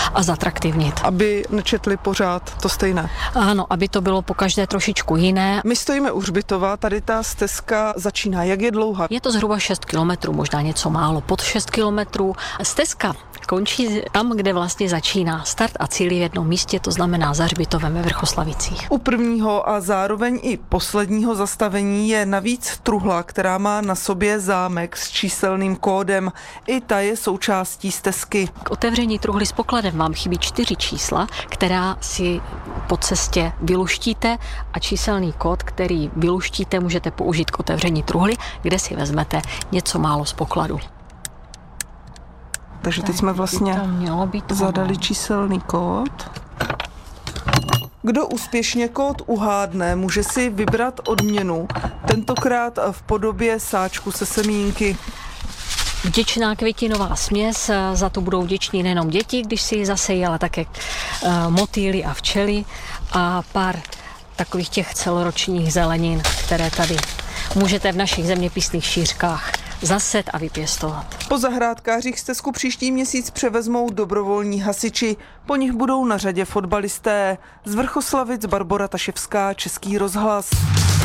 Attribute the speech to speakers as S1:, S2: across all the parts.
S1: a zatraktivnit.
S2: Aby nečetli pořád to stejné.
S1: Ano, aby to bylo pokaždé trošičku jiné.
S2: My stojíme u hřbitova, tady ta stezka začíná. Jak je dlouhá?
S1: Je to zhruba 6 kilometrů, možná něco málo pod 6 kilometrů. Stezka končí tam, kde vlastně začíná. Start a cíl je v jednom místě, to znamená za hřbitovem ve Vrchoslavicích.
S2: U prvního a zároveň i posledního zastavení je navíc truhla, která má na sobě zámek s číselným kódem. I ta je součástí stezky.
S1: K otevření truhly s pokladem vám chybí 4 čísla, která si po cestě vyluštíte a číselný kód, který vyluštíte, můžete použít k otevření truhly, kde si vezmete něco málo z pokladu.
S2: Takže teď jsme vlastně zadali číselný kód. Kdo úspěšně kód uhádne, může si vybrat odměnu, tentokrát v podobě sáčku se semínky.
S1: Vděčná květinová směs, za to budou vděční nejenom děti, když si ji zasejí, ale také motýly a včely a pár takových těch celoročních zelenin, které tady můžete v našich zeměpisných šířkách zaset a vypěstovat.
S2: Po zahrádkářích stezku příští měsíc převezmou dobrovolní hasiči, po nich budou na řadě fotbalisté. Z Vrchoslavic Barbora Taševská, Český rozhlas.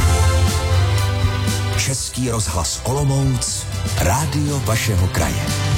S3: Český rozhlas Olomouc, rádio vašeho kraje.